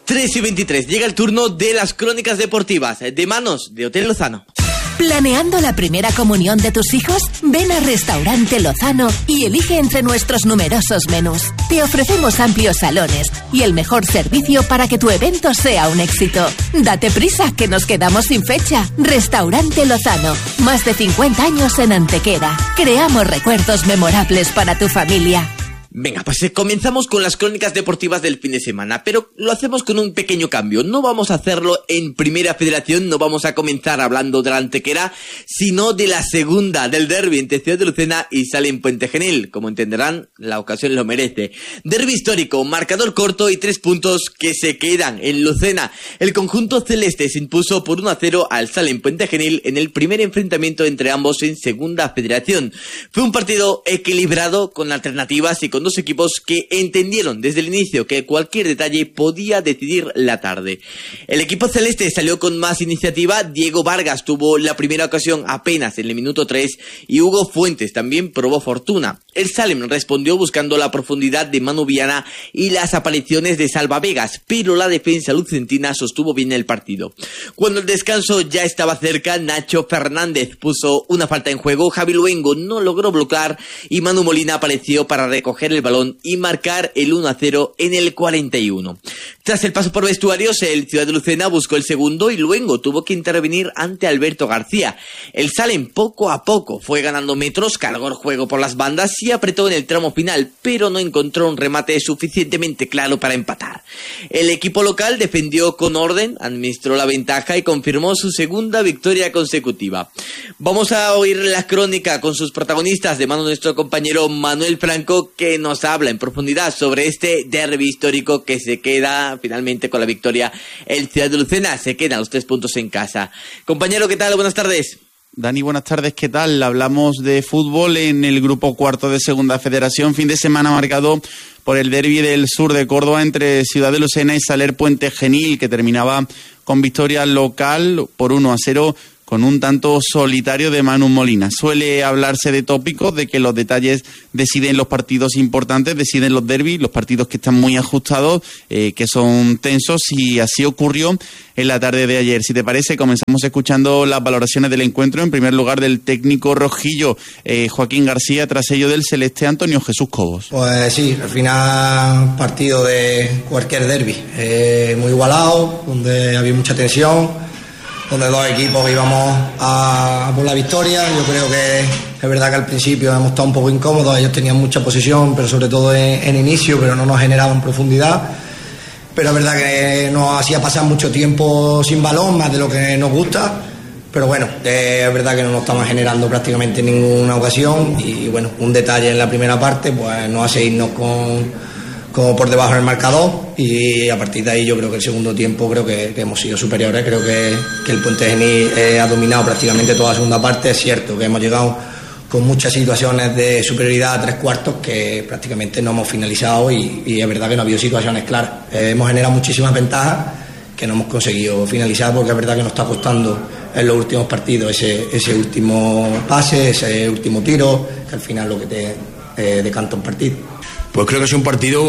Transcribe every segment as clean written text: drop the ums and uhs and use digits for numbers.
3:23, llega el turno de las crónicas deportivas, de manos de Hotel Lozano. ¿Planeando la primera comunión de tus hijos? Ven a Restaurante Lozano y elige entre nuestros numerosos menús. Te ofrecemos amplios salones y el mejor servicio para que tu evento sea un éxito. Date prisa, que nos quedamos sin fecha. Restaurante Lozano, más de 50 años en Antequera. Creamos recuerdos memorables para tu familia. Venga, pues comenzamos con las crónicas deportivas del fin de semana, pero lo hacemos con un pequeño cambio. No vamos a hacerlo en Primera Federación, no vamos a comenzar hablando de la Antequera, sino de la segunda, del derbi entre Ciudad de Lucena y Salem Puente Genil. Como entenderán, la ocasión lo merece. Derbi histórico, marcador corto y 3 puntos que se quedan en Lucena. El conjunto celeste se impuso por 1-0 al Salem Puente Genil en el primer enfrentamiento entre ambos en Segunda Federación. Fue un partido equilibrado, con alternativas y con dos equipos que entendieron desde el inicio que cualquier detalle podía decidir la tarde. El equipo celeste salió con más iniciativa. Diego Vargas tuvo la primera ocasión apenas en el minuto 3 y Hugo Fuentes también probó fortuna. El Salem respondió buscando la profundidad de Manu Viana y las apariciones de Salva Vegas, pero la defensa lucentina sostuvo bien el partido. Cuando el descanso ya estaba cerca, Nacho Fernández puso una falta en juego, Javi Luengo no logró bloquear y Manu Molina apareció para recoger el balón y marcar el 1-0 en el 41. Tras el paso por vestuarios, el Ciudad de Lucena buscó el segundo y Luengo tuvo que intervenir ante Alberto García. El Salem poco a poco fue ganando metros, cargó el juego por las bandas y apretó en el tramo final, pero no encontró un remate suficientemente claro para empatar. El equipo local defendió con orden, administró la ventaja y confirmó su segunda victoria consecutiva. Vamos a oír la crónica con sus protagonistas de mano de nuestro compañero Manuel Franco, que nos habla en profundidad sobre este derbi histórico que se queda finalmente con la victoria. El Ciudad de Lucena se quedan los 3 puntos en casa. Compañero, ¿qué tal? Buenas tardes. Dani, buenas tardes, ¿qué tal? Hablamos de fútbol en el grupo cuarto de Segunda Federación, fin de semana marcado por el derbi del sur de Córdoba entre Ciudad de Lucena y Saler Puente Genil, que terminaba con victoria local por 1-0 con un tanto solitario de Manu Molina. Suele hablarse de tópicos, de que los detalles deciden los partidos importantes, deciden los derbis, los partidos que están muy ajustados, que son tensos, y así ocurrió en la tarde de ayer. Si te parece, comenzamos escuchando las valoraciones del encuentro, en primer lugar del técnico rojillo, Joaquín García, tras ello del celeste Antonio Jesús Cobos. Pues sí, al final partido de cualquier derbi, muy igualado, donde había mucha tensión, donde dos equipos íbamos a por la victoria. Yo creo que es verdad que al principio hemos estado un poco incómodos, ellos tenían mucha posesión, pero sobre todo en inicio, pero no nos generaban profundidad. Pero es verdad que nos hacía pasar mucho tiempo sin balón, más de lo que nos gusta. Pero bueno, es verdad que no nos estamos generando prácticamente ninguna ocasión y bueno, un detalle en la primera parte pues nos hace irnos como por debajo del marcador, y a partir de ahí yo creo que el segundo tiempo creo que hemos sido superiores. Creo que el Puente Genil ha dominado prácticamente toda la segunda parte. Es cierto que hemos llegado con muchas situaciones de superioridad a 3/4 que prácticamente no hemos finalizado y es verdad que no ha habido situaciones claras. Hemos generado muchísimas ventajas que no hemos conseguido finalizar, porque es verdad que nos está costando en los últimos partidos ese último pase, ese último tiro, que al final es lo que te decanta un partido. Pues creo que es un partido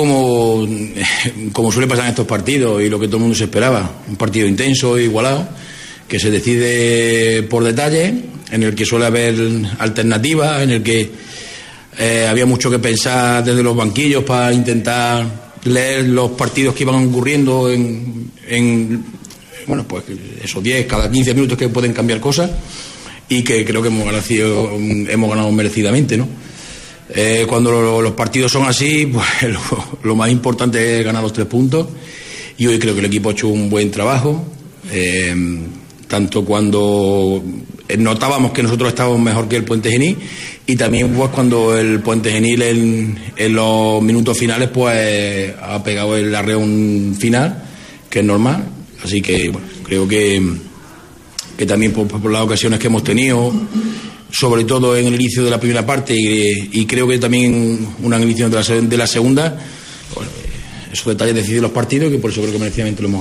como suele pasar en estos partidos y lo que todo el mundo se esperaba. Un partido intenso e igualado, que se decide por detalle, en el que suele haber alternativas, en el que había mucho que pensar desde los banquillos para intentar leer los partidos que iban ocurriendo en bueno, pues esos 10, cada 15 minutos que pueden cambiar cosas, y que creo que hemos ganado merecidamente, ¿no? Cuando los partidos son así, pues lo más importante es ganar los 3 puntos, y hoy creo que el equipo ha hecho un buen trabajo, tanto cuando notábamos que nosotros estábamos mejor que el Puente Genil, y también pues cuando el Puente Genil en los minutos finales pues ha pegado el arreón final, que es normal. Así que bueno, creo que también por las ocasiones que hemos tenido, sobre todo en el inicio de la primera parte, y creo que también una inicio de la segunda, bueno, esos detalles deciden los partidos, que por eso creo que merecidamente lo hemos ganado.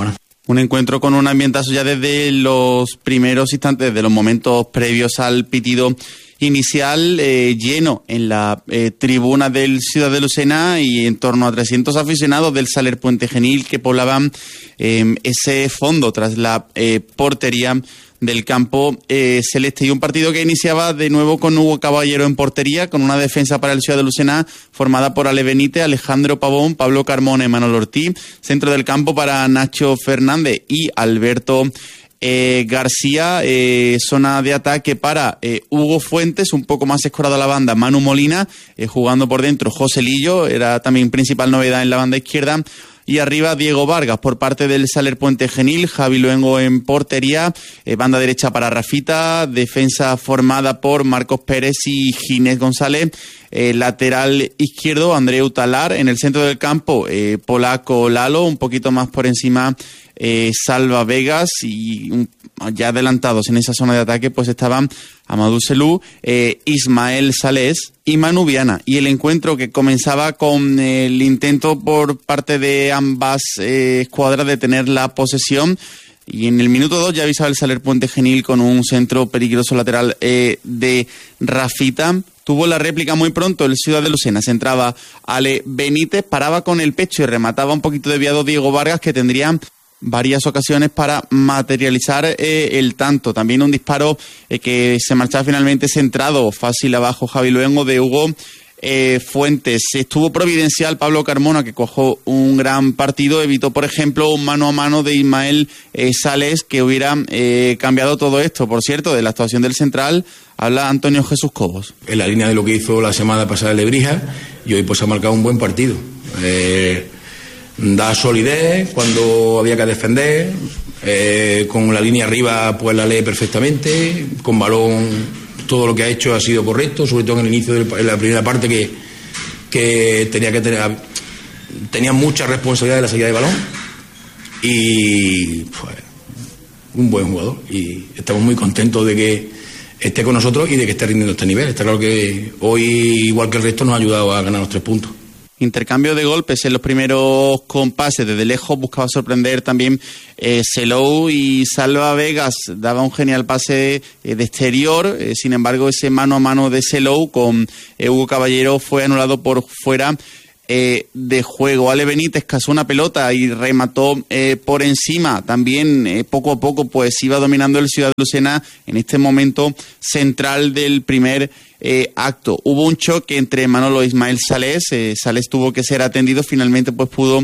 Un encuentro con un ambientazo ya desde los primeros instantes, desde los momentos previos al pitido inicial, lleno en la tribuna del Ciudad de Lucena y en torno a 300 aficionados del Saler Puente Genil que poblaban ese fondo tras la portería del campo celeste, y un partido que iniciaba de nuevo con Hugo Caballero en portería, con una defensa para el Ciudad de Lucena formada por Ale Benítez, Alejandro Pavón, Pablo Carmona y Manolo Ortiz, centro del campo para Nacho Fernández y Alberto García, zona de ataque para Hugo Fuentes, un poco más escorado a la banda Manu Molina, jugando por dentro José Lillo, era también principal novedad en la banda izquierda, y arriba Diego Vargas por parte del Saler Puente Genil, Javi Luengo en portería, banda derecha para Rafita, defensa formada por Marcos Pérez y Ginés González, lateral izquierdo Andreu Talar, en el centro del campo Polaco Lalo, un poquito más por encima Salva Vegas, y ya adelantados en esa zona de ataque pues estaban Amadou Selú, Ismael Salés y Manu Viana, y el encuentro que comenzaba con el intento por parte de ambas escuadras de tener la posesión, y en el minuto 2 ya avisaba el Saler Puente Genil con un centro peligroso lateral de Rafita. Tuvo la réplica muy pronto el Ciudad de Lucena, se entraba Ale Benítez, paraba con el pecho y remataba un poquito desviado Diego Vargas, que tendría varias ocasiones para materializar el tanto. También un disparo que se marchaba finalmente centrado fácil abajo Javi Luengo de Hugo Fuentes. Estuvo providencial Pablo Carmona, que cojó un gran partido, evitó por ejemplo un mano a mano de Ismael Sales que hubiera cambiado todo esto. Por cierto, de la actuación del central habla Antonio Jesús Cobos. En la línea de lo que hizo la semana pasada el Lebrija, y hoy pues ha marcado un buen partido. Da solidez cuando había que defender, con la línea arriba pues la lee perfectamente, con balón todo lo que ha hecho ha sido correcto, sobre todo en el inicio de la primera parte que tenía mucha responsabilidad de la salida de balón, y pues un buen jugador, y estamos muy contentos de que esté con nosotros y de que esté rindiendo este nivel. Está claro que hoy, igual que el resto, nos ha ayudado a ganar los 3 puntos. Intercambio de golpes en los primeros compases, desde lejos buscaba sorprender también Selou, y Salva Vegas daba un genial pase de exterior, sin embargo ese mano a mano de Selou con Hugo Caballero fue anulado por fuera de juego. Ale Benítez cazó una pelota y remató por encima. También poco a poco pues iba dominando el Ciudad de Lucena en este momento central del primer acto. Hubo un choque entre Manolo e Ismael Salés. Salés tuvo que ser atendido, finalmente pues pudo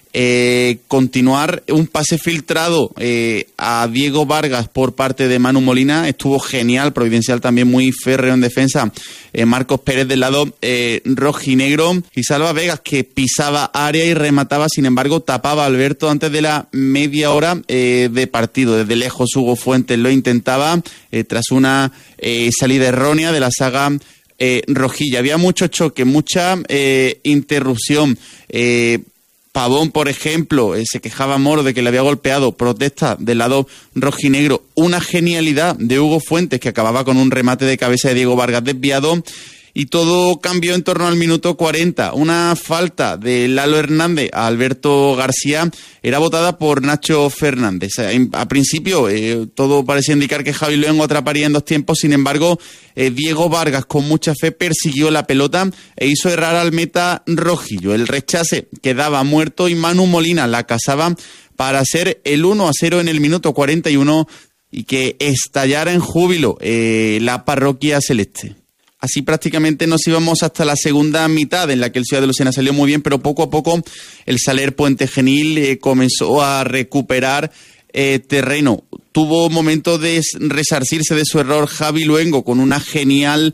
continuar. Un pase filtrado a Diego Vargas por parte de Manu Molina, estuvo genial, providencial también, muy férreo en defensa Marcos Pérez del lado rojinegro, y Salva Vegas, que pisaba área y remataba, sin embargo tapaba a Alberto antes de la media hora de partido. Desde lejos Hugo Fuentes lo intentaba tras una salida errónea de la saga rojilla. Había mucho choque, mucha interrupción. Pavón, por ejemplo, se quejaba Moro de que le había golpeado, protesta del lado rojinegro. Una genialidad de Hugo Fuentes, que acababa con un remate de cabeza de Diego Vargas desviado, y todo cambió en torno al minuto 40. Una falta de Lalo Hernández a Alberto García era votada por Nacho Fernández. A principio todo parecía indicar que Javi Luengo atraparía en 2 tiempos, sin embargo Diego Vargas con mucha fe persiguió la pelota e hizo errar al meta rojillo. El rechace quedaba muerto y Manu Molina la cazaba para hacer el 1-0 en el minuto 41 y que estallara en júbilo la parroquia celeste. Así prácticamente nos íbamos hasta la segunda mitad, en la que el Ciudad de Lucena salió muy bien, pero poco a poco el Saler Puente Genil comenzó a recuperar terreno. Tuvo momento de resarcirse de su error Javi Luengo con una genial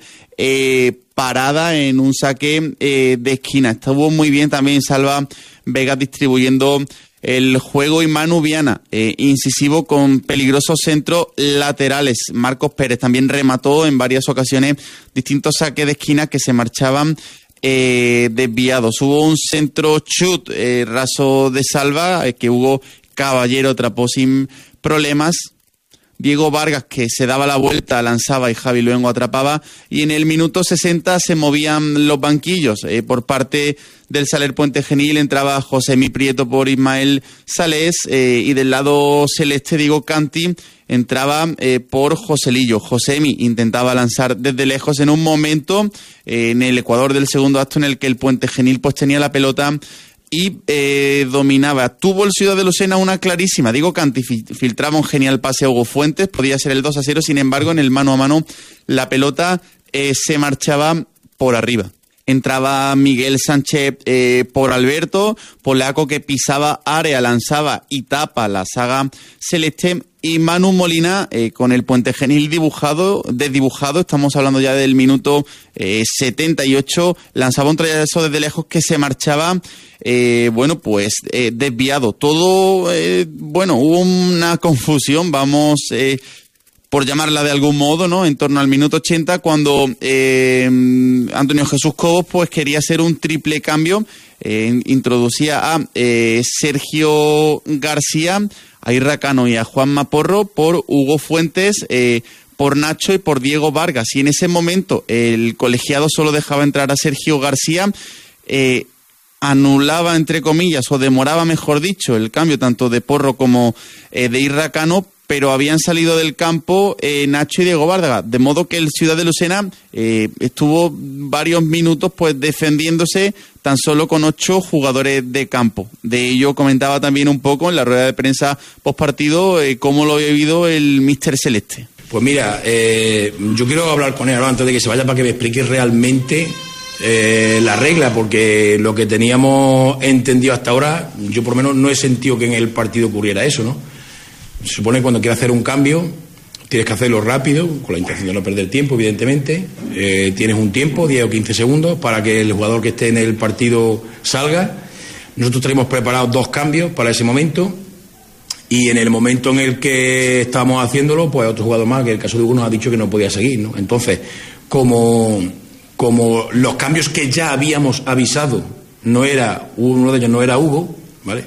parada en un saque de esquina. Estuvo muy bien también Salva Vegas distribuyendo el juego, y Manu Viana incisivo con peligrosos centros laterales. Marcos Pérez también remató en varias ocasiones distintos saques de esquina que se marchaban desviados. Hubo un centro chut raso de Salva que Hugo Caballero atrapó sin problemas. Diego Vargas, que se daba la vuelta, lanzaba, y Javi Luengo atrapaba, y en el minuto 60 se movían los banquillos por parte del Saler Puente Genil entraba Josemi Prieto por Ismael Salés y del lado celeste Diego Canti entraba por Joselillo. Josemi intentaba lanzar desde lejos en un momento en el ecuador del segundo acto en el que el Puente Genil pues tenía la pelota y dominaba. Tuvo el Ciudad de Lucena una clarísima. Diego Canti filtraba un genial pase a Hugo Fuentes, podía ser el 2-0, sin embargo en el mano a mano la pelota se marchaba por arriba. Entraba Miguel Sánchez por Alberto, polaco que pisaba área, lanzaba y tapa la saga celeste, y Manu Molina con el Puente Genil desdibujado, estamos hablando ya del minuto 78, lanzaba un trayazo desde lejos que se marchaba, desviado. Todo, hubo una confusión, por llamarla de algún modo, ¿no? En torno al minuto 80, cuando Antonio Jesús Cobos pues quería hacer un triple cambio, introducía a Sergio García, a Irra Cano y a Juanma Porro por Hugo Fuentes, por Nacho y por Diego Vargas. Y en ese momento el colegiado solo dejaba entrar a Sergio García, anulaba, entre comillas, o demoraba, mejor dicho, el cambio tanto de Porro como de Irra Cano, pero habían salido del campo Nacho y Diego Vargas, de modo que el Ciudad de Lucena estuvo varios minutos pues defendiéndose tan solo con 8 jugadores de campo. De ello comentaba también un poco en la rueda de prensa postpartido cómo lo había vivido el míster celeste. Pues mira, yo quiero hablar con él ahora antes de que se vaya para que me explique realmente la regla, porque lo que teníamos entendido hasta ahora, yo por lo menos no he sentido que en el partido ocurriera eso, ¿no? Se supone que cuando quieres hacer un cambio tienes que hacerlo rápido, con la intención de no perder tiempo, evidentemente. Tienes un tiempo, 10 o 15 segundos, para que el jugador que esté en el partido salga. Nosotros tenemos preparados 2 cambios para ese momento, y en el momento en el que estábamos haciéndolo, pues otro jugador más, que en el caso de Hugo, nos ha dicho que no podía seguir, ¿no? Entonces, como los cambios que ya habíamos avisado, uno de ellos no era Hugo, ¿vale?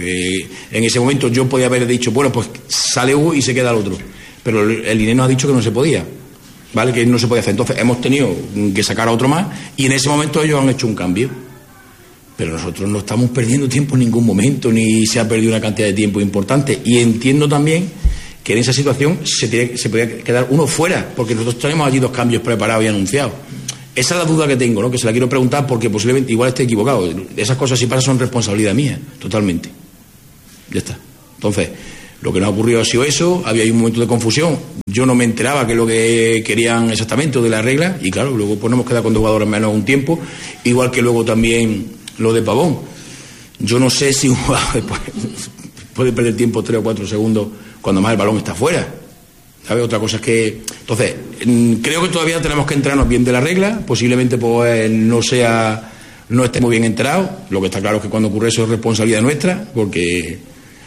En ese momento yo podía haber dicho, bueno, pues sale Hugo y se queda el otro, pero el INE nos ha dicho que no se podía, ¿vale? Que no se podía hacer. Entonces hemos tenido que sacar a otro más, y en ese momento ellos han hecho un cambio, pero nosotros no estamos perdiendo tiempo en ningún momento, ni se ha perdido una cantidad de tiempo importante. Y entiendo también que en esa situación se podría quedar uno fuera, porque nosotros tenemos allí 2 cambios preparados y anunciados. Esa es la duda que tengo, ¿no? Que se la quiero preguntar, porque posiblemente igual esté equivocado. Esas cosas, si pasan, son responsabilidad mía, totalmente. Ya está. Entonces, lo que nos ha ocurrido ha sido eso. Había ahí un momento de confusión. Yo no me enteraba que es lo que querían exactamente, o de la regla, y claro, luego pues nos hemos quedado con 2 jugadores menos un tiempo, igual que luego también lo de Pavón. Yo no sé si un jugador puede perder tiempo 3 o 4 segundos cuando más el balón está fuera. ¿Sabes? Otra cosa es que... Entonces, creo que todavía tenemos que enterarnos bien de la regla. Posiblemente pues no estemos bien enterados. Lo que está claro es que cuando ocurre eso es responsabilidad nuestra, porque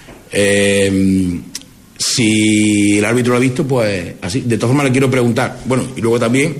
si el árbitro lo ha visto, pues así. De todas formas le quiero preguntar, bueno, y luego también,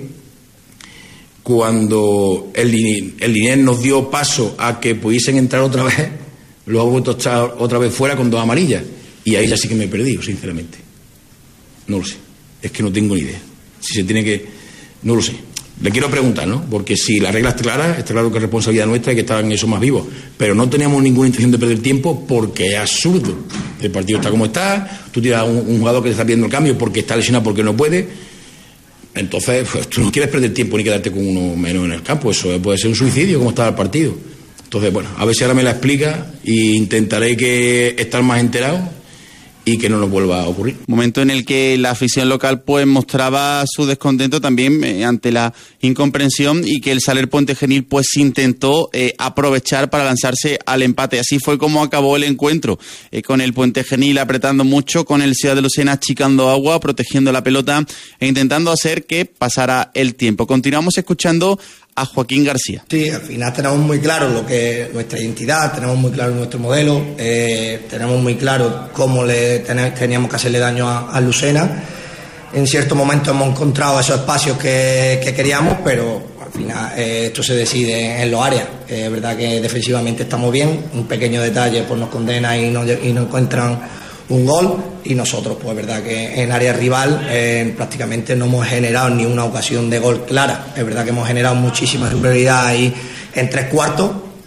cuando el INE nos dio paso a que pudiesen entrar otra vez, los ha vuelto a echar otra vez fuera con 2 amarillas, y ahí ya sí que me he perdido, sinceramente. No lo sé, es que no tengo ni idea. Si se tiene que... No lo sé. Le quiero preguntar, ¿no? Porque si la regla está clara, está claro que es responsabilidad nuestra y que estaban esos más vivos. Pero no teníamos ninguna intención de perder tiempo, porque es absurdo. El partido está como está, tú tiras a un jugador que te está pidiendo el cambio porque está lesionado, porque no puede. Entonces, pues tú no quieres perder tiempo ni quedarte con uno menos en el campo. Eso puede ser un suicidio, como estaba el partido. Entonces, bueno, a ver si ahora me la explica, e intentaré estar más enterado y que no nos vuelva a ocurrir. Momento en el que la afición local pues mostraba su descontento también ante la incomprensión, y que el Saler Puente Genil pues intentó aprovechar para lanzarse al empate. Así fue como acabó el encuentro, con el Puente Genil apretando mucho, con el Ciudad de Lucena achicando agua, protegiendo la pelota e intentando hacer que pasara el tiempo. Continuamos escuchando a Joaquín García. Sí, al final tenemos muy claro lo que es nuestra identidad, tenemos muy claro nuestro modelo, tenemos muy claro cómo teníamos que hacerle daño a Lucena. En cierto momento hemos encontrado esos espacios que queríamos, pero al final esto se decide en los áreas. Es verdad que defensivamente estamos bien, un pequeño detalle pues nos condena y no encuentran un gol, y nosotros pues es verdad que en área rival prácticamente no hemos generado ni una ocasión de gol clara. Es verdad que hemos generado muchísima superioridad ahí en 3 cuartos,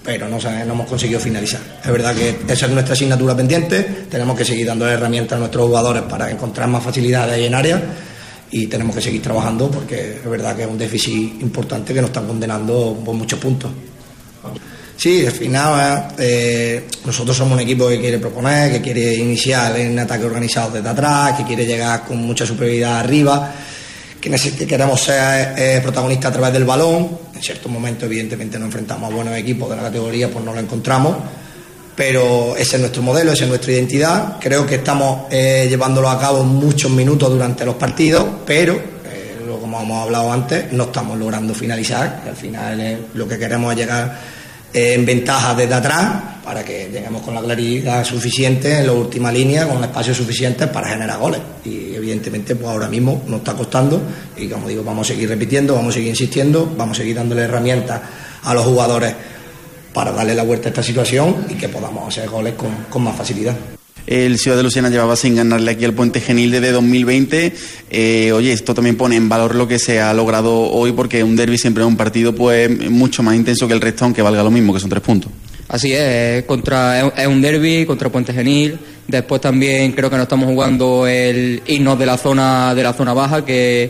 pero no hemos conseguido finalizar. Es verdad que esa es nuestra asignatura pendiente, tenemos que seguir dando herramientas a nuestros jugadores para encontrar más facilidades en área y tenemos que seguir trabajando porque es verdad que es un déficit importante que nos están condenando por muchos puntos. Sí, al final nosotros somos un equipo que quiere proponer, que quiere iniciar en ataque organizado desde atrás, que quiere llegar con mucha superioridad arriba, que queremos ser protagonistas a través del balón. En ciertos momentos evidentemente nos enfrentamos a buenos equipos de la categoría, pues no lo encontramos, pero ese es nuestro modelo, esa es nuestra identidad. Creo que estamos llevándolo a cabo muchos minutos durante los partidos, pero como hemos hablado antes, no estamos logrando finalizar. Al final lo que queremos es llegar en ventaja desde atrás para que lleguemos con la claridad suficiente en la última línea, con espacios suficientes para generar goles. Y evidentemente pues ahora mismo nos está costando y como digo, vamos a seguir repitiendo, vamos a seguir insistiendo, vamos a seguir dándole herramientas a los jugadores para darle la vuelta a esta situación y que podamos hacer goles con más facilidad. El Ciudad de Lucena llevaba sin ganarle aquí al Puente Genil desde 2020. Oye, esto también pone en valor lo que se ha logrado hoy, porque un derbi siempre es un partido pues mucho más intenso que el resto, aunque valga lo mismo, que son 3 puntos. Así es un derbi contra Puente Genil. Después también creo que nos estamos jugando el irnos de la zona baja, que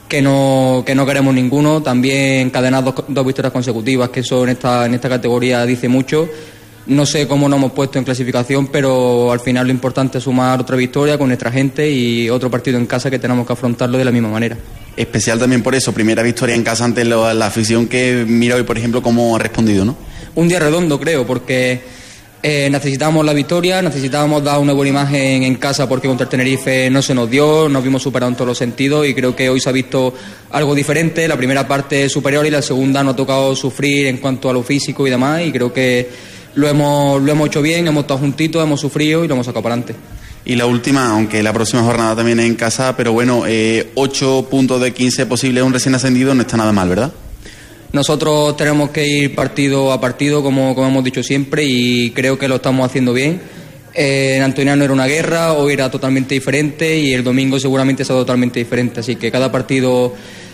no queremos ninguno. También encadenar dos victorias consecutivas, que eso en esta categoría dice mucho. No sé cómo nos hemos puesto en clasificación, pero al final lo importante es sumar otra victoria con nuestra gente y otro partido en casa que tenemos que afrontarlo de la misma manera. Especial también por eso, primera victoria en casa ante la afición, que mira hoy, por ejemplo, cómo ha respondido, ¿no? Un día redondo, creo, porque necesitábamos la victoria, necesitábamos dar una buena imagen en casa porque contra el Tenerife no se nos dio, nos vimos superados en todos los sentidos y creo que hoy se ha visto algo diferente. La primera parte superior y la segunda nos ha tocado sufrir en cuanto a lo físico y demás, y creo que lo hemos hecho bien, hemos estado juntitos, hemos sufrido y lo hemos sacado para adelante. Y la última, aunque la próxima jornada también es en casa, pero bueno, 8 puntos de 15 posibles, un recién ascendido, no está nada mal, ¿verdad? Nosotros tenemos que ir partido a partido, como hemos dicho siempre, y creo que lo estamos haciendo bien. En Antoniano era una guerra, hoy era totalmente diferente y el domingo seguramente será totalmente diferente, así que cada partido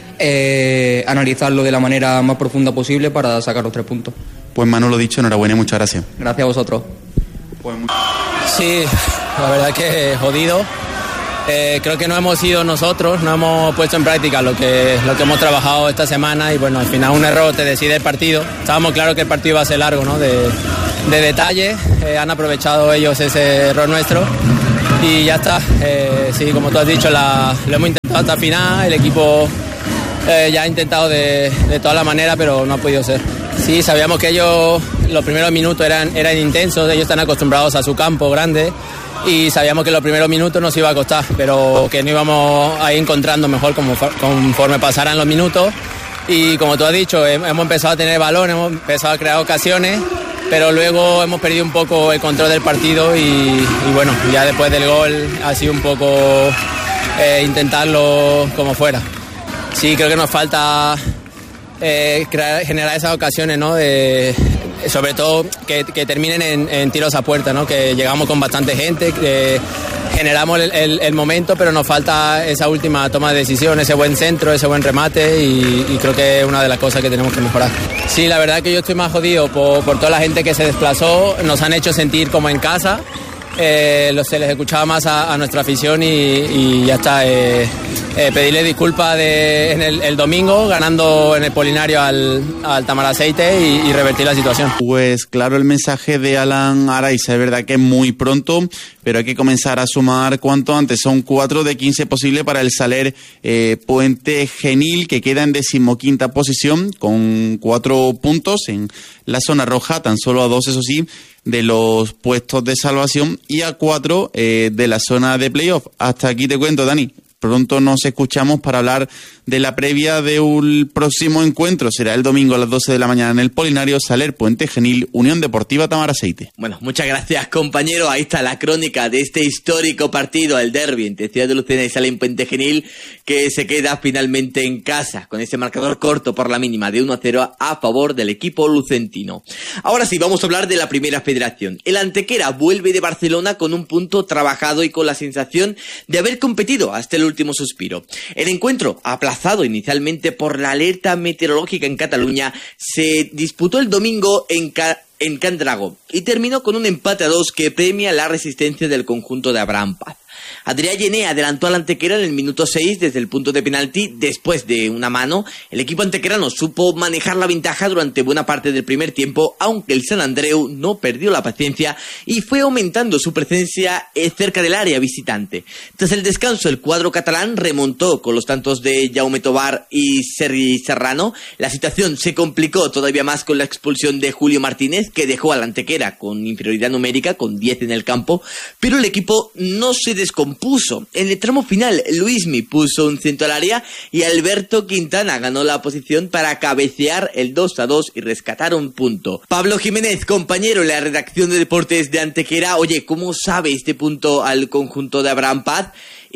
analizarlo de la manera más profunda posible para sacar los 3 puntos. Pues Manu, lo dicho, enhorabuena y muchas gracias. Gracias a vosotros. Sí, la verdad es que jodido. Creo que no hemos sido nosotros, no hemos puesto en práctica lo que hemos trabajado esta semana y bueno, al final un error te decide el partido. Estábamos claros que el partido iba a ser largo, ¿no? De detalle, han aprovechado ellos ese error nuestro y ya está. Sí, como tú has dicho, lo hemos intentado hasta el final, el equipo ya ha intentado de todas las maneras, pero no ha podido ser. Sí, sabíamos que ellos, los primeros minutos eran intensos, ellos están acostumbrados a su campo grande y sabíamos que los primeros minutos nos iba a costar, pero que no íbamos a ir encontrando mejor conforme pasaran los minutos. Y como tú has dicho, hemos empezado a tener balón, hemos empezado a crear ocasiones, pero luego hemos perdido un poco el control del partido y bueno, ya después del gol ha sido un poco intentarlo como fuera. Sí, creo que nos falta generar esas ocasiones, ¿no? Sobre todo que terminen en tiros a puerta, ¿no? Que llegamos con bastante gente, que generamos el momento, pero nos falta esa última toma de decisión, ese buen centro, ese buen remate y creo que es una de las cosas que tenemos que mejorar. Sí, la verdad es que yo estoy más jodido por toda la gente que se desplazó, nos han hecho sentir como en casa. Se les escuchaba más a nuestra afición y ya está. Pedirle disculpas en el domingo ganando en el Polinario al Tamaraceite y revertir la situación. Pues claro, el mensaje de Alan Araiza, es verdad que es muy pronto, pero hay que comenzar a sumar cuanto antes. Son 4 de 15 posibles para el Saler Puente Genil, que queda en 15ª posición con 4 puntos en la zona roja, tan solo a 2, eso sí, de los puestos de salvación y a 4 de la zona de playoff. Hasta aquí te cuento, Dani. Pronto nos escuchamos para hablar de la previa de un próximo encuentro. Será el domingo a las 12 de la mañana en el Polinario, Saler Puente Genil, Unión Deportiva Tamaraceite. Bueno, muchas gracias, compañero. Ahí está la crónica de este histórico partido, el derbi entre Ciudad de Lucena y Saler Puente Genil, que se queda finalmente en casa con ese marcador corto por la mínima de 1-0 a favor del equipo lucentino. Ahora sí, vamos a hablar de la Primera Federación. El Antequera vuelve de Barcelona con un punto trabajado y con la sensación de haber competido hasta el último suspiro. El encuentro, aplazado inicialmente por la alerta meteorológica en Cataluña, se disputó el domingo en Can Dragó y terminó con un empate a 2 que premia la resistencia del conjunto de Abraham Paz. Adrià Gené adelantó al Antequera en el minuto 6 desde el punto de penalti después de una mano. El equipo antequerano supo manejar la ventaja durante buena parte del primer tiempo, aunque el Sant Andreu no perdió la paciencia y fue aumentando su presencia cerca del área visitante. Tras el descanso, el cuadro catalán remontó con los tantos de Jaume Tobar y Sergi Serrano. La situación se complicó todavía más con la expulsión de Julio Martínez, que dejó al Antequera con inferioridad numérica, con 10 en el campo, pero el equipo no se descompuso. En el tramo final, Luismi puso un centro al área y Alberto Quintana ganó la posición para cabecear el 2-2 y rescatar un punto. Pablo Jiménez, compañero en la redacción de deportes de Antequera, oye, ¿cómo sabe este punto al conjunto de Abraham Paz?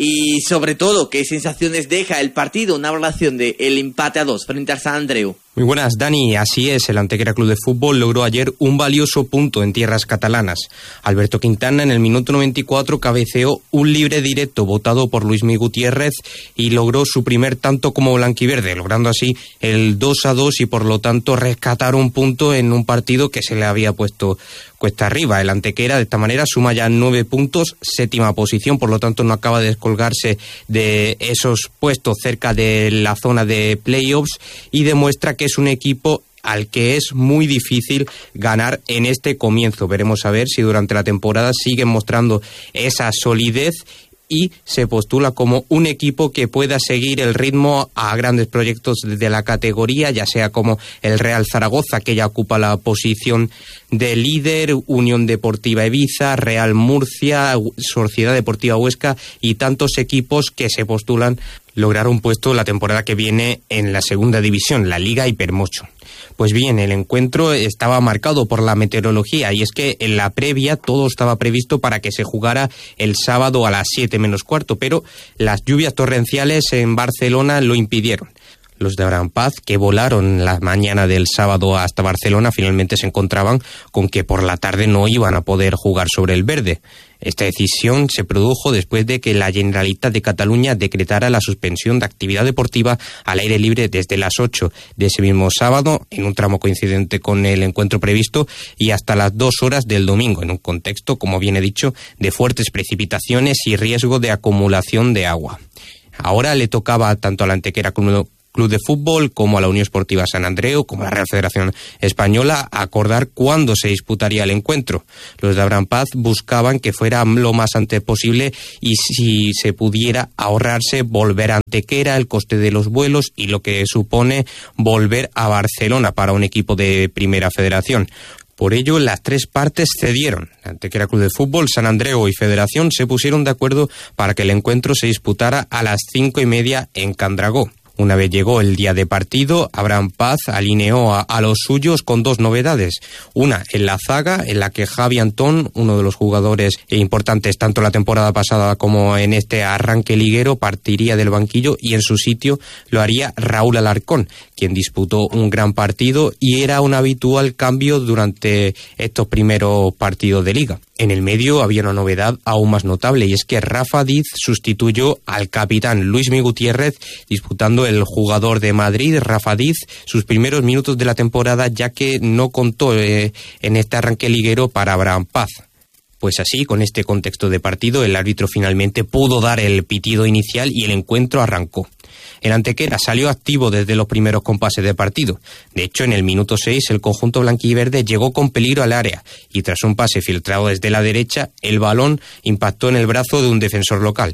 Y sobre todo, ¿qué sensaciones deja el partido? Una valoración del empate a 2 frente al Sant Andreu. Muy buenas, Dani. Así es, el Antequera Club de Fútbol logró ayer un valioso punto en tierras catalanas. Alberto Quintana en el minuto 94 cabeceó un libre directo votado por Luismi Gutiérrez y logró su primer tanto como blanquiverde, logrando así el 2-2 y por lo tanto rescatar un punto en un partido que se le había puesto cuesta arriba. El Antequera de esta manera suma ya 9 puntos, séptima posición, por lo tanto no acaba de descolgarse de esos puestos cerca de la zona de playoffs y demuestra que es un equipo al que es muy difícil ganar en este comienzo. Veremos a ver si durante la temporada siguen mostrando esa solidez y se postula como un equipo que pueda seguir el ritmo a grandes proyectos de la categoría, ya sea como el Real Zaragoza, que ya ocupa la posición de líder, Unión Deportiva Ibiza, Real Murcia, Sociedad Deportiva Huesca y tantos equipos que se postulan lograr un puesto la temporada que viene en la segunda división, la Liga Hipermocho. Pues bien, el encuentro estaba marcado por la meteorología y es que en la previa todo estaba previsto para que se jugara el sábado a las 7 menos cuarto, pero las lluvias torrenciales en Barcelona lo impidieron. Los de Abraham Paz, que volaron la mañana del sábado hasta Barcelona, finalmente se encontraban con que por la tarde no iban a poder jugar sobre el verde. Esta decisión se produjo después de que la Generalitat de Cataluña decretara la suspensión de actividad deportiva al aire libre desde las 8 de ese mismo sábado, en un tramo coincidente con el encuentro previsto, y hasta las 2 horas del domingo, en un contexto, como bien he dicho, de fuertes precipitaciones y riesgo de acumulación de agua. Ahora le tocaba tanto a la Antequera Club de Fútbol como a la Unión Esportiva Sant Andreu, como a la Real Federación Española, acordar cuándo se disputaría el encuentro. Los de Abraham Paz buscaban que fuera lo más antes posible y si se pudiera ahorrarse volver a Antequera, el coste de los vuelos y lo que supone volver a Barcelona para un equipo de Primera Federación. Por ello, las tres partes cedieron. Antequera Club de Fútbol, Sant Andreu y Federación se pusieron de acuerdo para que el encuentro se disputara a las 5:30 en Can Dragó. Una vez llegó el día de partido, Abraham Paz alineó a los suyos con dos novedades. Una en la zaga, en la que Javi Antón, uno de los jugadores importantes tanto la temporada pasada como en este arranque liguero, partiría del banquillo y en su sitio lo haría Raúl Alarcón, quien disputó un gran partido y era un habitual cambio durante estos primeros partidos de liga. En el medio había una novedad aún más notable y es que Rafa Diz sustituyó al capitán Luismi Gutiérrez, disputando el jugador de Madrid, Rafa Diz, sus primeros minutos de la temporada, ya que no contó en este arranque liguero para Abraham Paz. Pues así, con este contexto de partido, el árbitro finalmente pudo dar el pitido inicial y el encuentro arrancó. El Antequera salió activo desde los primeros compases de partido. De hecho, en el minuto 6, el conjunto blanquiverde llegó con peligro al área y tras un pase filtrado desde la derecha, el balón impactó en el brazo de un defensor local.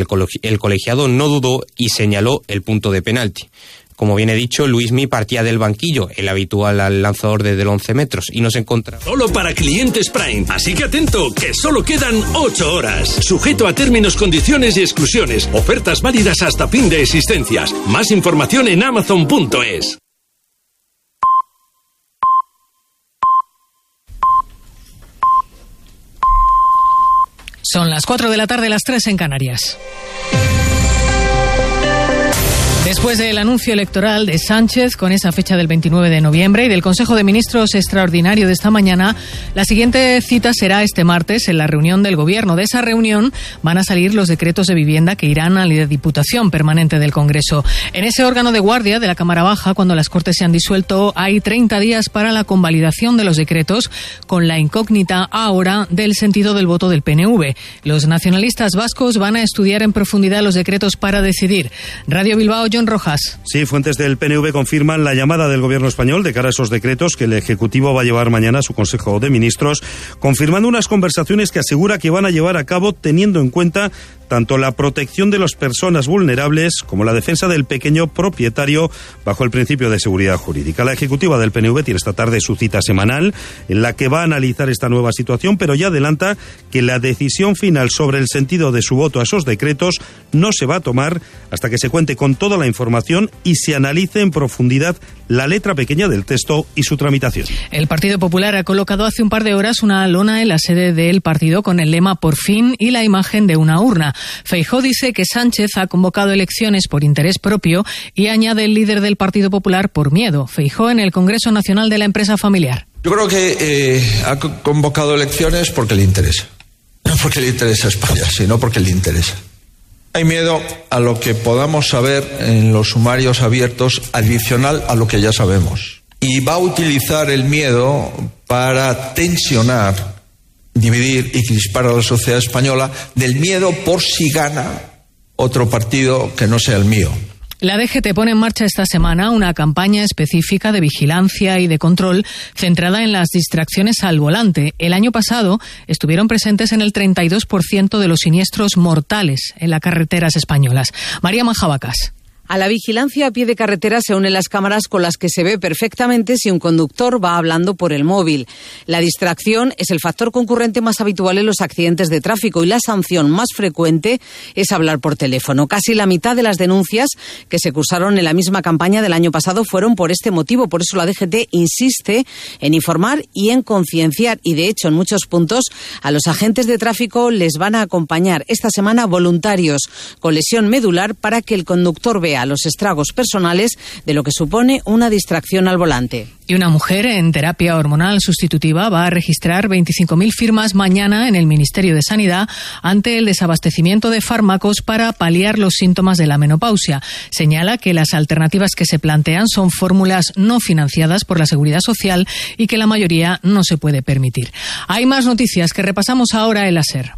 El colegiado no dudó y señaló el punto de penalti. Como bien he dicho, Luismi partía del banquillo, el habitual lanzador desde los 11 metros, y nos encontramos. Solo para clientes Prime, así que atento, que solo quedan 8 horas. Sujeto a términos, condiciones y exclusiones. Ofertas válidas hasta fin de existencias. Más información en Amazon.es. Son las 4 de la tarde, las 3 en Canarias. Después del anuncio electoral de Sánchez con esa fecha del 29 de noviembre y del Consejo de Ministros extraordinario de esta mañana, la siguiente cita será este martes en la reunión del Gobierno. De esa reunión van a salir los decretos de vivienda que irán a la Diputación Permanente del Congreso. En ese órgano de guardia de la Cámara Baja, cuando las Cortes se han disuelto, hay 30 días para la convalidación de los decretos, con la incógnita ahora del sentido del voto del PNV. Los nacionalistas vascos van a estudiar en profundidad los decretos para decidir. Radio Bilbao, John Rojas. Sí, fuentes del PNV confirman la llamada del Gobierno español de cara a esos decretos que el Ejecutivo va a llevar mañana a su Consejo de Ministros, confirmando unas conversaciones que asegura que van a llevar a cabo teniendo en cuenta tanto la protección de las personas vulnerables como la defensa del pequeño propietario bajo el principio de seguridad jurídica. La ejecutiva del PNV tiene esta tarde su cita semanal en la que va a analizar esta nueva situación, pero ya adelanta que la decisión final sobre el sentido de su voto a esos decretos no se va a tomar hasta que se cuente con toda la información y se analice en profundidad la letra pequeña del texto y su tramitación. El Partido Popular ha colocado hace un par de horas una lona en la sede del partido con el lema "Por fin" y la imagen de una urna. Feijóo dice que Sánchez ha convocado elecciones por interés propio y añade el líder del Partido Popular por miedo. Feijóo en el Congreso Nacional de la Empresa Familiar. Yo creo que ha convocado elecciones porque le interesa. No porque le interesa a España, sino porque le interesa. Hay miedo a lo que podamos saber en los sumarios abiertos adicional a lo que ya sabemos. Y va a utilizar el miedo para tensionar, dividir y crispar a la sociedad española del miedo por si gana otro partido que no sea el mío. La DGT pone en marcha esta semana una campaña específica de vigilancia y de control centrada en las distracciones al volante. El año pasado estuvieron presentes en el 32% de los siniestros mortales en las carreteras españolas. María Majabacas. A la vigilancia a pie de carretera se unen las cámaras con las que se ve perfectamente si un conductor va hablando por el móvil. La distracción es el factor concurrente más habitual en los accidentes de tráfico y la sanción más frecuente es hablar por teléfono. Casi la mitad de las denuncias que se cursaron en la misma campaña del año pasado fueron por este motivo. Por eso la DGT insiste en informar y en concienciar y, de hecho, en muchos puntos a los agentes de tráfico les van a acompañar esta semana voluntarios con lesión medular para que el conductor vea los estragos personales de lo que supone una distracción al volante. Y una mujer en terapia hormonal sustitutiva va a registrar 25.000 firmas mañana en el Ministerio de Sanidad ante el desabastecimiento de fármacos para paliar los síntomas de la menopausia. Señala que las alternativas que se plantean son fórmulas no financiadas por la Seguridad Social y que la mayoría no se puede permitir. Hay más noticias que repasamos ahora en la SER.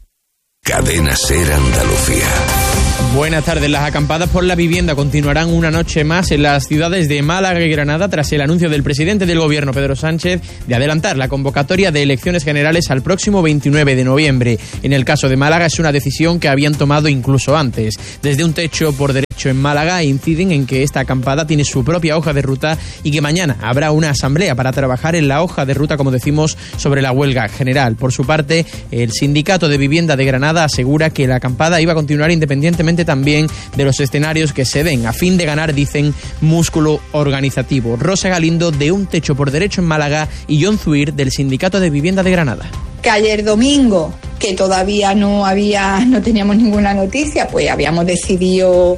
Cadena SER Andalucía. Buenas tardes. Las acampadas por la vivienda continuarán una noche más en las ciudades de Málaga y Granada tras el anuncio del presidente del Gobierno, Pedro Sánchez, de adelantar la convocatoria de elecciones generales al próximo 29 de noviembre. En el caso de Málaga es una decisión que habían tomado incluso antes. Desde un techo por derecho en Málaga inciden en que esta acampada tiene su propia hoja de ruta y que mañana habrá una asamblea para trabajar en la hoja de ruta, como decimos, sobre la huelga general. Por su parte, el Sindicato de Vivienda de Granada asegura que la acampada iba a continuar independientemente también de los escenarios que se den, a fin de ganar, dicen, músculo organizativo. Rosa Galindo, de Un Techo por Derecho en Málaga, y John Zuir, del Sindicato de Vivienda de Granada. Que ayer domingo, que todavía no teníamos ninguna noticia, pues habíamos decidido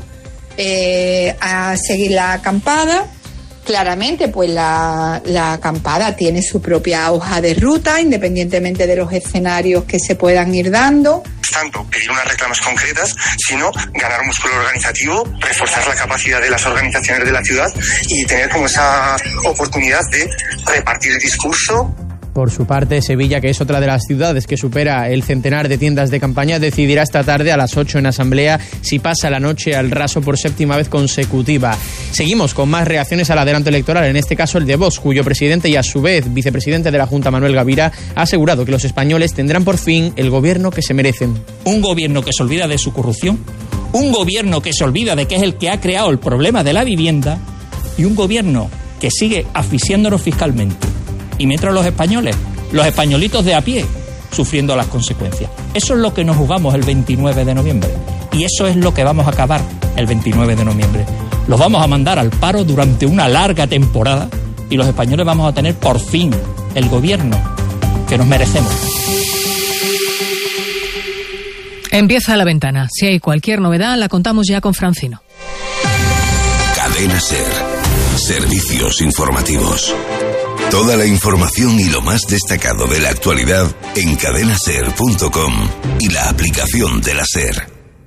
a seguir la acampada. Claramente, pues la acampada tiene su propia hoja de ruta, independientemente de los escenarios que se puedan ir dando. Tanto pedir unas reclamas concretas, sino ganar músculo organizativo, reforzar la capacidad de las organizaciones de la ciudad y tener como esa oportunidad de repartir el discurso. Por su parte, Sevilla, que es otra de las ciudades que supera el centenar de tiendas de campaña, decidirá esta tarde a las 8 en asamblea si pasa la noche al raso por séptima vez consecutiva. Seguimos con más reacciones al adelanto electoral, en este caso el de Vox, cuyo presidente y a su vez vicepresidente de la Junta, Manuel Gavira, ha asegurado que los españoles tendrán por fin el gobierno que se merecen. Un gobierno que se olvida de su corrupción, un gobierno que se olvida de que es el que ha creado el problema de la vivienda y un gobierno que sigue asfixiándonos fiscalmente. Y mientras los españoles, los españolitos de a pie, sufriendo las consecuencias. Eso es lo que nos jugamos el 29 de noviembre. Y eso es lo que vamos a acabar el 29 de noviembre. Los vamos a mandar al paro durante una larga temporada y los españoles vamos a tener por fin el gobierno que nos merecemos. Empieza La Ventana. Si hay cualquier novedad, la contamos ya con Francino. Cadena SER. Servicios informativos. Toda la información y lo más destacado de la actualidad en cadenaser.com y la aplicación de la SER.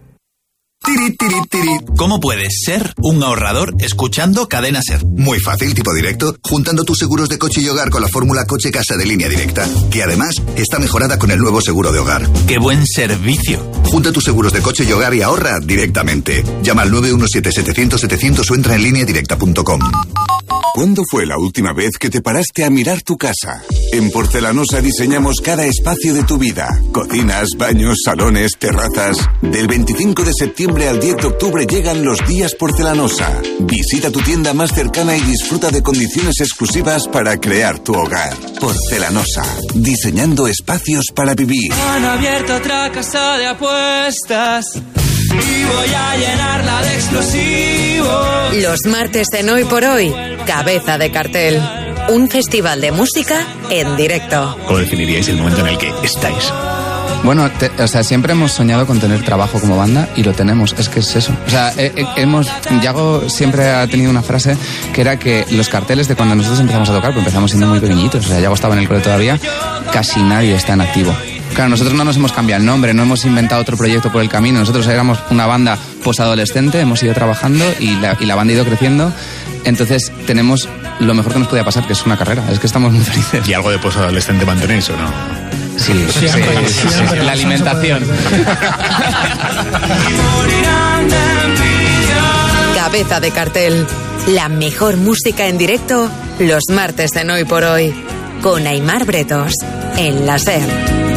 ¿Cómo puedes ser un ahorrador escuchando Cadena SER? Muy fácil, tipo directo, juntando tus seguros de coche y hogar con la fórmula Coche Casa de Línea Directa, que además está mejorada con el nuevo seguro de hogar. ¡Qué buen servicio! Junta tus seguros de coche y hogar y ahorra directamente. Llama al 917-700-700 o entra en lineadirecta.com. ¿Cuándo fue la última vez que te paraste a mirar tu casa? En Porcelanosa diseñamos cada espacio de tu vida. Cocinas, baños, salones, terrazas. Del 25 de septiembre al 10 de octubre llegan los días Porcelanosa. Visita tu tienda más cercana y disfruta de condiciones exclusivas para crear tu hogar. Porcelanosa. Diseñando espacios para vivir. Han abierto otra casa de apuestas y voy a llenarla de explosivos. Los martes en Hoy por Hoy, Cabeza de Cartel. Un festival de música en directo. ¿Cómo definiríais el momento en el que estáis? Bueno, siempre hemos soñado con tener trabajo como banda y lo tenemos, es que es eso. Yago siempre ha tenido una frase que era que los carteles de cuando nosotros empezamos a tocar, pues empezamos siendo muy pequeñitos, Yago estaba en el cole todavía, casi nadie está en activo. Claro, nosotros no nos hemos cambiado el nombre, no hemos inventado otro proyecto por el camino, nosotros éramos una banda posadolescente, hemos ido trabajando y la banda ha ido creciendo, entonces tenemos lo mejor que nos podía pasar, que es una carrera, es que estamos muy felices. ¿Y algo de posadolescente mantenéis o no? Sí, la alimentación. Cabeza de Cartel, la mejor música en directo, los martes en Hoy por Hoy, con Aimar Bretos, en la SER.